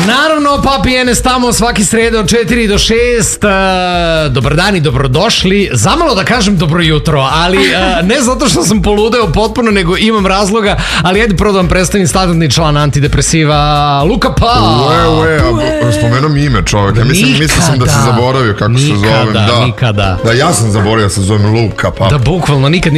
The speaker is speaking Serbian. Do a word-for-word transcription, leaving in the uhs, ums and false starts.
Naravno, Papi Enes tamo svaki srede od četiri do šest. Uh, dobar dan i dobrodošli. Zamalo da kažem dobro jutro, ali uh, ne zato što sam poludeo potpuno, nego imam razloga, ali ajde prvo da vam predstavim standardni član antidepresiva, Luka Pa. Ue, ue, a spomenuo mi ime čovjeka. Mislim, mislio sam da se zaboravio kako nikada, se zovem. Da, nikada. Da, ja sam zaboravio da se zovem Luka Pa. Da, bukvalno nikad